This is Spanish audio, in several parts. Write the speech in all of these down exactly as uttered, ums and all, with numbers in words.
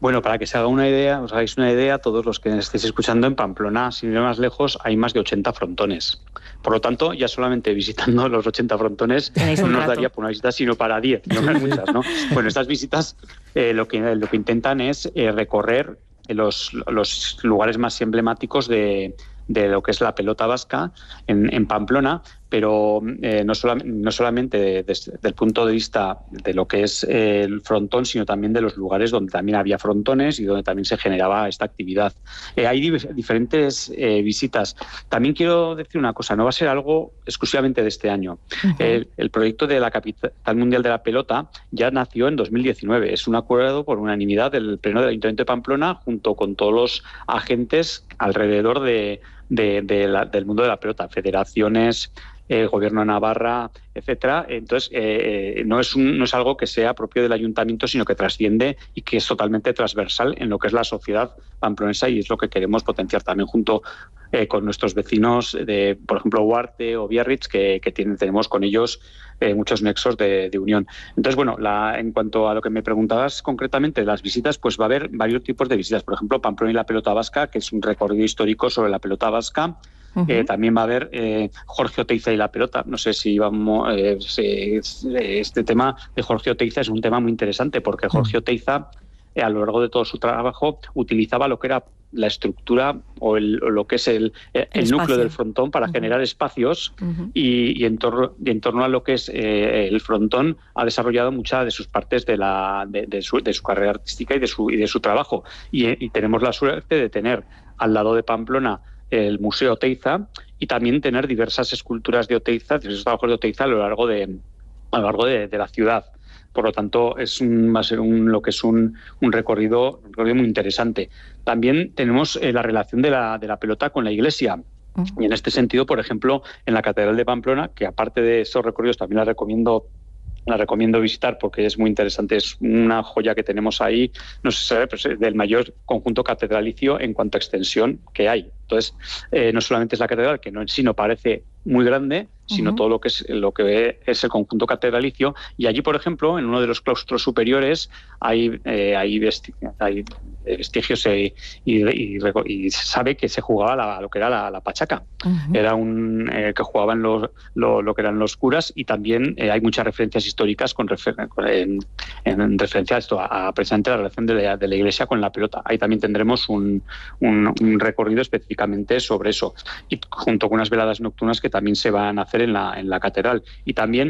Bueno, para que se haga una idea, os hagáis una idea, todos los que estéis escuchando, en Pamplona, sin ir más lejos, hay más de ochenta frontones. Por lo tanto, ya solamente visitando los ochenta frontones no nos daría para una visita, sino para diez, no para muchas, ¿no? Bueno, estas visitas eh, lo, que, lo que intentan es eh, recorrer los, los lugares más emblemáticos de, de lo que es la pelota vasca en, en Pamplona, pero eh, no, sola, no solamente desde el punto de vista de lo que es eh, el frontón, sino también de los lugares donde también había frontones y donde también se generaba esta actividad. Eh, hay di- diferentes eh, visitas. También quiero decir una cosa, no va a ser algo exclusivamente de este año. Uh-huh. El, el proyecto de la Capital Mundial de la Pelota ya nació en dos mil diecinueve. Es un acuerdo por unanimidad del Pleno del Ayuntamiento de Pamplona junto con todos los agentes alrededor de, de, de la, del mundo de la pelota, federaciones, el Gobierno de Navarra, etcétera. Entonces, eh, no es un, no es algo que sea propio del ayuntamiento, sino que trasciende y que es totalmente transversal en lo que es la sociedad pamplonesa, y es lo que queremos potenciar también junto eh, con nuestros vecinos de, por ejemplo, Huarte o Biarritz, que, que tienen, tenemos con ellos eh, muchos nexos de, de unión. Entonces, bueno, la, en cuanto a lo que me preguntabas concretamente de las visitas, pues va a haber varios tipos de visitas. Por ejemplo, Pamplona y la pelota vasca, que es un recorrido histórico sobre la pelota vasca. Uh-huh. Eh, también va a haber eh, Jorge Oteiza y la pelota. No sé si vamos. Eh, si, este tema de Jorge Oteiza es un tema muy interesante, porque Jorge Oteiza, eh, a lo largo de todo su trabajo, utilizaba lo que era la estructura o, el, o lo que es el, el, el núcleo del frontón para uh-huh. generar espacios uh-huh. y, y, en torno, y en torno a lo que es eh, el frontón ha desarrollado muchas de sus partes de, la, de, de, su, de su carrera artística y de su, y de su trabajo. Y, y tenemos la suerte de tener al lado de Pamplona el Museo Oteiza y también tener diversas esculturas de Oteiza, diversos trabajos de Oteiza a lo largo de, a lo largo de, de la ciudad. Por lo tanto, es un, va a ser un, lo que es un, un, recorrido, un recorrido muy interesante. También tenemos eh, la relación de la, de la pelota con la iglesia. Uh-huh. Y en este sentido, por ejemplo, en la Catedral de Pamplona, que aparte de esos recorridos también la recomiendo La recomiendo visitar porque es muy interesante. Es una joya que tenemos ahí, no sé, pues, del mayor conjunto catedralicio en cuanto a extensión que hay. Entonces, eh, no solamente es la catedral, que no en sí no parece muy grande, sino uh-huh. todo lo que es lo que es el conjunto catedralicio. Y allí, por ejemplo, en uno de los claustros superiores hay, eh, hay, vesti- hay vestigios eh, y, y, y se sabe que se jugaba la, lo que era la, la pachaca. Uh-huh. Era un eh, que jugaban los, lo, lo que eran los curas, y también eh, hay muchas referencias históricas con refer- en, en referencia a esto, a, a precisamente la relación de la, de la Iglesia con la pelota. Ahí también tendremos un, un, un recorrido específicamente sobre eso, y junto con unas veladas nocturnas que también se van a hacer en la, en la catedral. Y también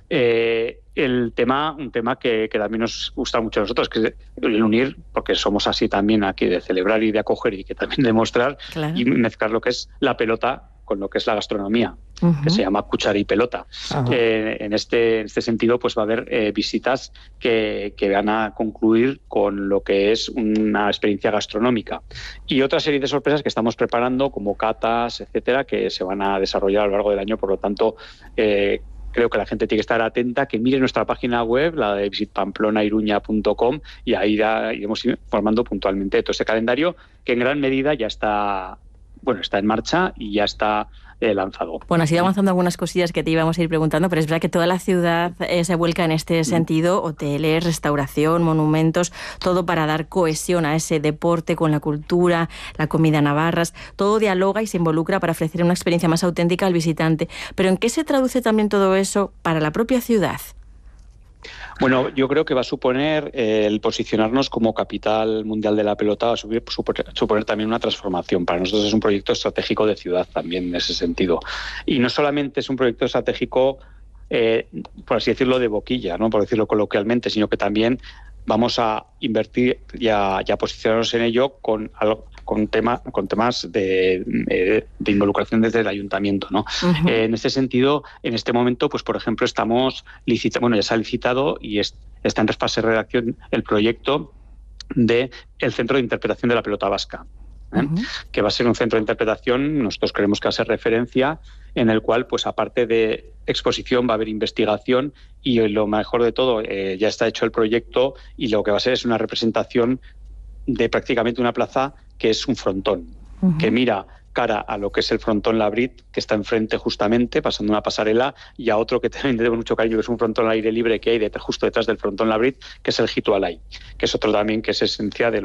eh, el tema, un tema que, que también nos gusta mucho a nosotros, que es el unir, porque somos así también aquí de celebrar y de acoger y que también demostrar, claro. Y mezclar lo que es la pelota con lo que es la gastronomía, uh-huh. que se llama cuchara y pelota. Uh-huh. Eh, en, este, en este sentido, pues va a haber eh, visitas que, que van a concluir con lo que es una experiencia gastronómica. Y otra serie de sorpresas que estamos preparando, como catas, etcétera, que se van a desarrollar a lo largo del año. Por lo tanto, eh, creo que la gente tiene que estar atenta, que mire nuestra página web, la de visit pamplona iruña punto com, y ahí irá, iremos informando puntualmente de todo este calendario, que en gran medida ya está... Bueno, está en marcha y ya está eh, lanzado. Bueno, has ido avanzando algunas cosillas que te íbamos a ir preguntando, pero es verdad que toda la ciudad eh, se vuelca en este sentido, hoteles, restauración, monumentos, todo para dar cohesión a ese deporte con la cultura, la comida navarras, todo dialoga y se involucra para ofrecer una experiencia más auténtica al visitante. Pero ¿en qué se traduce también todo eso para la propia ciudad? Bueno, yo creo que va a suponer eh, el posicionarnos como capital mundial de la pelota, va a suponer, suponer también una transformación. Para nosotros es un proyecto estratégico de ciudad también en ese sentido. Y no solamente es un proyecto estratégico, eh, por así decirlo, de boquilla, ¿no? Por decirlo coloquialmente, sino que también vamos a invertir y a, y a posicionarnos en ello con algo, con, tema, con temas de, de, de involucración desde el ayuntamiento, ¿no? Uh-huh. Eh, en ese sentido, en este momento, pues por ejemplo, estamos licitando, bueno, ya se ha licitado y es, está en fase de redacción el proyecto de el Centro de Interpretación de la Pelota Vasca, ¿eh? Uh-huh. Que va a ser un centro de interpretación, nosotros creemos que va a ser referencia, en el cual, pues aparte de exposición, va a haber investigación y lo mejor de todo, eh, ya está hecho el proyecto y lo que va a ser es una representación de prácticamente una plaza que es un frontón, uh-huh. que mira cara a lo que es el frontón Labrit, que está enfrente justamente, pasando una pasarela, y a otro que también tengo mucho cariño, que es un frontón al aire libre que hay detrás, justo detrás del frontón Labrit, que es el Jito Alay, que es otro también que es esencia de